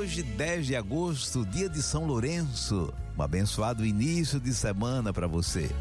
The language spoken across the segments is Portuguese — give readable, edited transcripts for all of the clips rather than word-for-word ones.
Hoje, 10 de agosto, dia de São Lourenço. Um abençoado início de semana para você.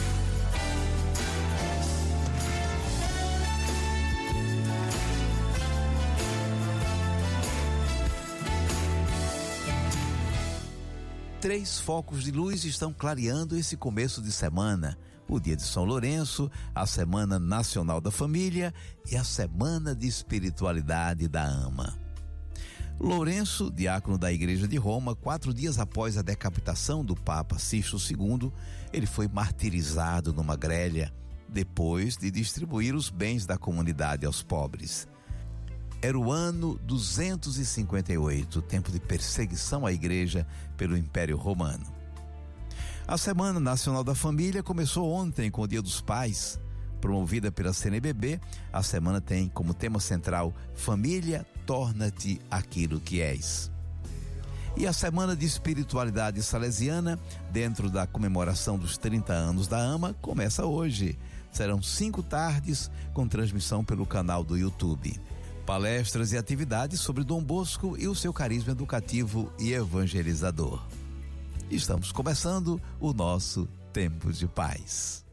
Três focos de luz estão clareando esse começo de semana: o dia de São Lourenço, a Semana Nacional da Família e a Semana de Espiritualidade da Ama. Lourenço, diácono da Igreja de Roma, 4 dias após a decapitação do Papa Sixto II, ele foi martirizado numa grelha, depois de distribuir os bens da comunidade aos pobres. Era o ano 258, tempo de perseguição à igreja pelo Império Romano. A Semana Nacional da Família começou ontem com o Dia dos Pais. Promovida pela CNBB, a semana tem como tema central: Família, torna-te aquilo que és. E a Semana de Espiritualidade Salesiana, dentro da comemoração dos 30 anos da AMA, começa hoje. Serão 5 tardes com transmissão pelo canal do YouTube. Palestras e atividades sobre Dom Bosco e o seu carisma educativo e evangelizador. Estamos começando o nosso Tempo de Paz.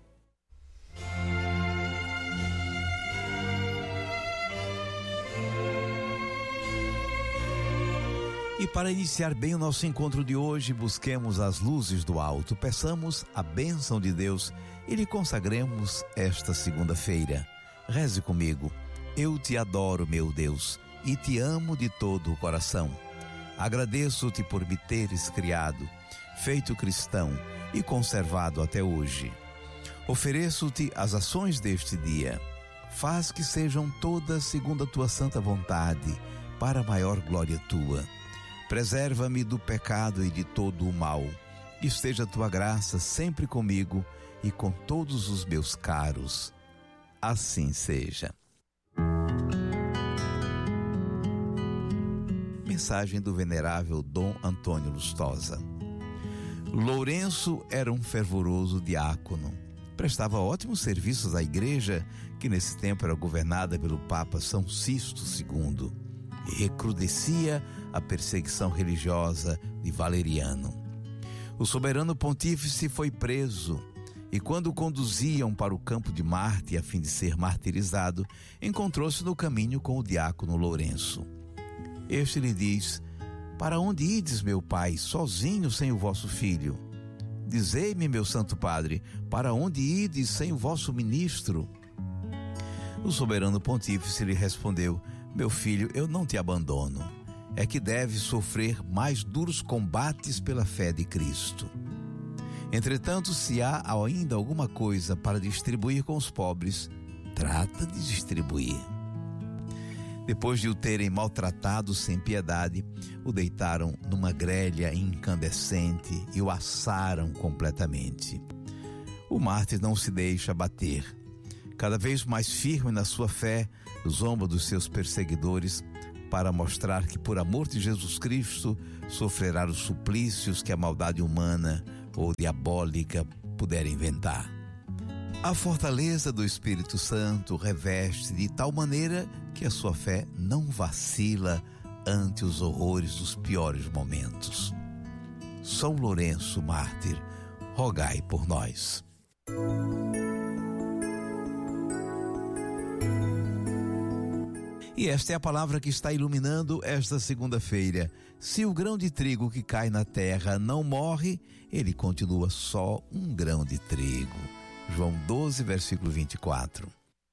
E para iniciar bem o nosso encontro de hoje, busquemos as luzes do alto, peçamos a bênção de Deus e lhe consagremos esta segunda-feira. Reze comigo. Eu te adoro, meu Deus, e te amo de todo o coração. Agradeço-te por me teres criado, feito cristão e conservado até hoje. Ofereço-te as ações deste dia. Faz que sejam todas segundo a tua santa vontade, para a maior glória tua. Preserva-me do pecado e de todo o mal. Esteja a tua graça sempre comigo e com todos os meus caros. Assim seja. Mensagem do venerável Dom Antônio Lustosa. Lourenço era um fervoroso diácono. Prestava ótimos serviços à igreja, que nesse tempo era governada pelo Papa São Sixto II, e recrudescia a perseguição religiosa de Valeriano. O soberano pontífice foi preso, e quando o conduziam para o campo de Marte a fim de ser martirizado, encontrou-se no caminho com o diácono Lourenço. Este lhe diz: para onde ides, meu pai, sozinho sem o vosso filho? Dizei-me, meu santo padre, para onde ides sem o vosso ministro? O soberano pontífice lhe respondeu: meu filho, eu não te abandono. É que deves sofrer mais duros combates pela fé de Cristo. Entretanto, se há ainda alguma coisa para distribuir com os pobres, trata de distribuir. Depois de o terem maltratado sem piedade, o deitaram numa grelha incandescente e o assaram completamente. O mártir não se deixa abater. Cada vez mais firme na sua fé, zomba dos seus perseguidores para mostrar que por amor de Jesus Cristo sofrerá os suplícios que a maldade humana ou diabólica puder inventar. A fortaleza do Espírito Santo reveste de tal maneira que a sua fé não vacila ante os horrores dos piores momentos. São Lourenço, mártir, rogai por nós. E esta é a palavra que está iluminando esta segunda-feira. Se o grão de trigo que cai na terra não morre, ele continua só um grão de trigo. João 12, versículo 24.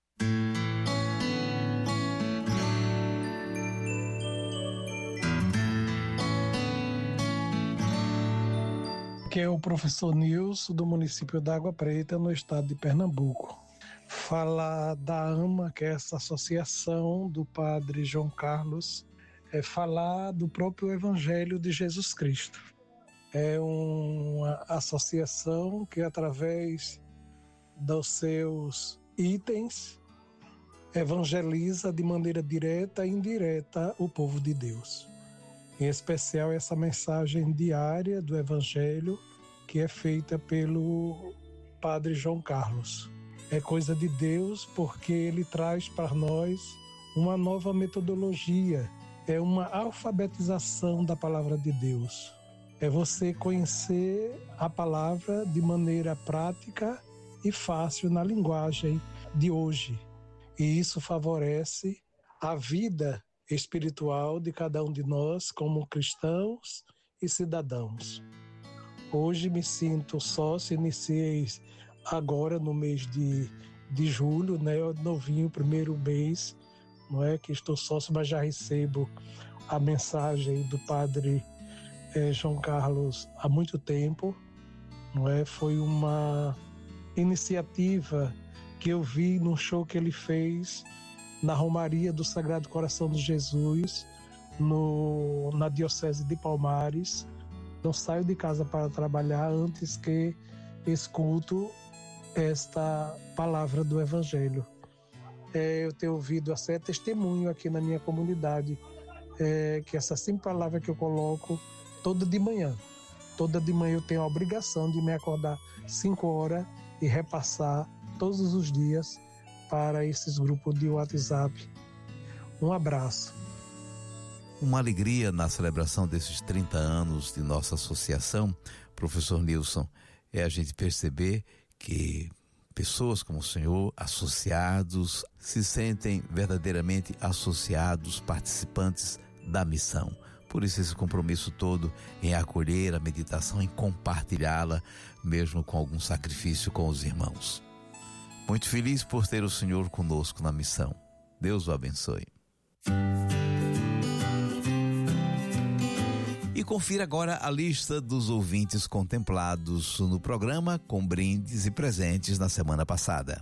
Que é o professor Nilson, do município da Água Preta, no estado de Pernambuco. Falar da AMA, que é essa associação do padre João Carlos, é falar do próprio Evangelho de Jesus Cristo. É uma associação que, através dos seus itens, evangeliza de maneira direta e indireta o povo de Deus. Em especial essa mensagem diária do Evangelho que é feita pelo Padre João Carlos. É coisa de Deus porque ele traz para nós uma nova metodologia é uma alfabetização da palavra de Deus. É você conhecer a palavra de maneira prática e fácil na linguagem de hoje. E isso favorece a vida espiritual de cada um de nós como cristãos e cidadãos. Hoje me sinto sócio, iniciei agora no mês de julho, né, novinho, primeiro mês, não é que estou sócio, mas já recebo a mensagem do padre João Carlos há muito tempo, não é? Foi uma iniciativa que eu vi num show que ele fez na Romaria do Sagrado Coração de Jesus, na Diocese de Palmares. Não saio de casa para trabalhar antes que escuto esta palavra do Evangelho. Eu tenho ouvido até testemunho aqui na minha comunidade, que essa simples palavra que eu coloco toda de manhã eu tenho a obrigação de me acordar 5 horas e repassar todos os dias para esses grupos de WhatsApp. Um abraço. Uma alegria na celebração desses 30 anos de nossa associação, professor Nilson, é a gente perceber que pessoas como o senhor, associados, se sentem verdadeiramente associados, participantes da missão. Por isso esse compromisso todo em acolher a meditação, em compartilhá-la, mesmo com algum sacrifício com os irmãos. Muito feliz por ter o senhor conosco na missão. Deus o abençoe. E confira agora a lista dos ouvintes contemplados no programa com brindes e presentes na semana passada.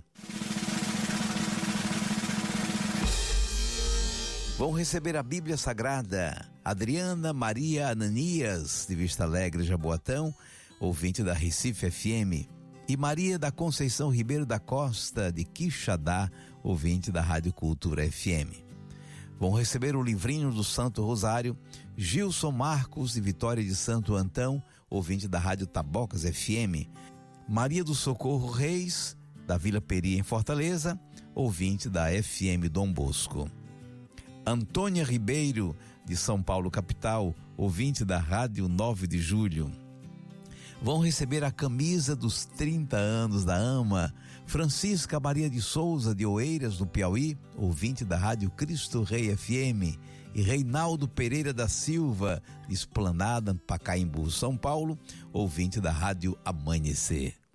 Vão receber a Bíblia Sagrada Adriana Maria Ananias, de Vista Alegre, Jaboatão, ouvinte da Recife FM, e Maria da Conceição Ribeiro da Costa, de Quixadá, ouvinte da Rádio Cultura FM. Vão receber o livrinho do Santo Rosário Gilson Marcos, de Vitória de Santo Antão, ouvinte da Rádio Tabocas FM. Maria do Socorro Reis, da Vila Peri, em Fortaleza, ouvinte da FM Dom Bosco. Antônia Ribeiro, de São Paulo, capital, ouvinte da Rádio 9 de Julho. Vão receber a camisa dos 30 anos da AMA, Francisca Maria de Souza, de Oeiras, no Piauí, ouvinte da Rádio Cristo Rei FM, e Reinaldo Pereira da Silva, de Esplanada, Pacaembu, São Paulo, ouvinte da Rádio Amanhecer.